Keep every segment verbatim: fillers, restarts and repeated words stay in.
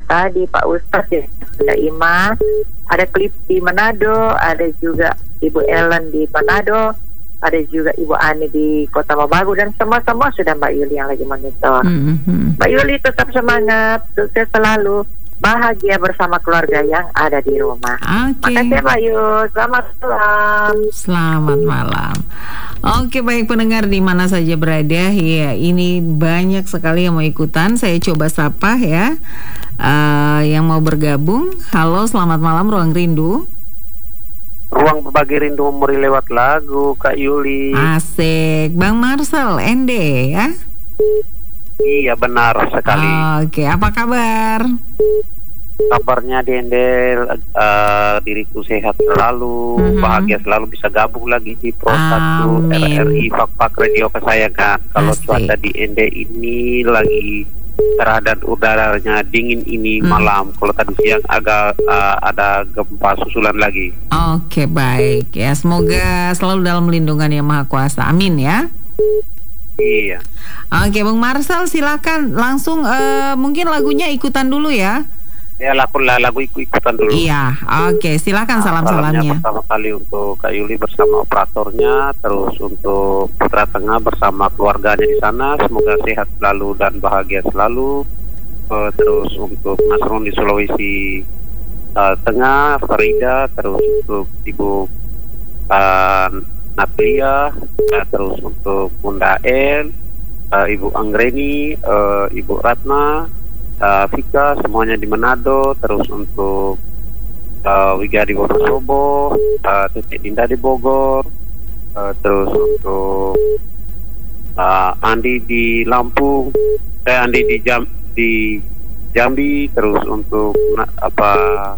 tadi Pak Ustadz ya, ada Ima, ada Klip di Manado, ada juga Ibu Ellen di Manado, ada juga Ibu Ani di Kota Mabagu, dan semua-semua sudah Mbak Yuli yang lagi monitor. Mm-hmm. Mbak Yuli tetap semangat, sukses selalu, bahagia bersama keluarga yang ada di rumah. Oke. Makasih Mbak Yul, selamat malam. Selamat malam. Oke, baik pendengar di mana saja berada, ya ini banyak sekali yang mau ikutan. Saya coba sapa ya, uh, yang mau bergabung. Halo, selamat malam Ruang Rindu. Ruang Berbagi Rindu Memori lewat lagu, Kak Yuli. Asik, Bang Marcel Ende ya. Iya benar sekali. Oke, apa kabar? Kabarnya Dendel, uh, diriku sehat selalu, mm-hmm. bahagia selalu, bisa gabung lagi di Pro satu R R I Fak-Fak Radio kesayangan. Kalau cuaca di Ende ini lagi cerah dan udaranya dingin ini hmm. malam. Kalau tadi siang agak uh, ada gempa susulan lagi. Oke, baik ya, semoga selalu dalam lindungan Yang Maha Kuasa. Amin ya. Iya. Oke, Bang Marcel silakan langsung, uh, mungkin lagunya ikutan dulu ya. Ya, lagu lagu ikut-ikutan dulu. Iya, oke, silakan salam-salamnya. Pertama kali untuk Kak Yuli bersama operatornya, terus untuk Putra Tengah bersama keluarganya di sana, semoga sehat selalu dan bahagia selalu. Uh, terus untuk Mas Ron di Sulawesi uh, Tengah, Farida, terus untuk Ibu uh, Natlia, uh, terus untuk Bunda El, uh, Ibu Anggreni, uh, Ibu Ratna, Uh, Vika, semuanya di Manado, terus untuk uh, Wiga di Wonosobo, uh, Titik Dinda di Bogor, uh, terus untuk uh, Andi di Lampung, eh, Andi di Jam di Jambi, terus untuk na, apa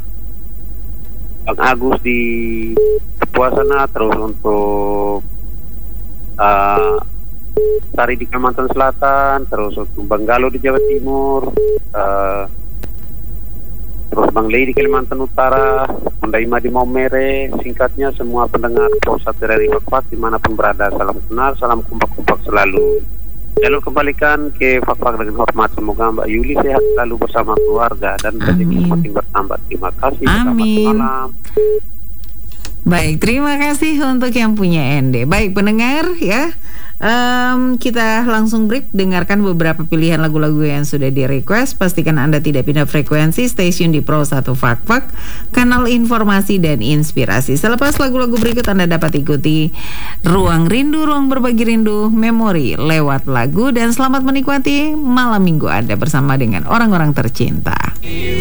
Bang Agus di Papua sana, terus untuk uh, Sari di Kalimantan Selatan, terus untuk Bang Galo di Jawa Timur, uh, terus Bang Lei di Kalimantan Utara, Bunda Ima di Maumere. Singkatnya semua pendengar Pro satu dari Fak-Fak dimanapun berada, salam kenal, salam kompak-kompak selalu. Jalur kembalikan ke Fak-Fak dengan hormat. Semoga Mbak Yuli sehat selalu bersama keluarga dan rezeki semakin bertambah. Terima kasih. Amin. Selamat malam. Baik, terima kasih untuk yang punya Ende. Baik pendengar ya, um, kita langsung break, dengarkan beberapa pilihan lagu-lagu yang sudah di request. Pastikan Anda tidak pindah frekuensi, stasiun di Pro satu Fak-Fak, kanal informasi dan inspirasi. Selepas lagu-lagu berikut Anda dapat ikuti Ruang Rindu, Ruang Berbagi Rindu Memori lewat lagu. Dan selamat menikmati malam minggu Anda bersama dengan orang-orang tercinta.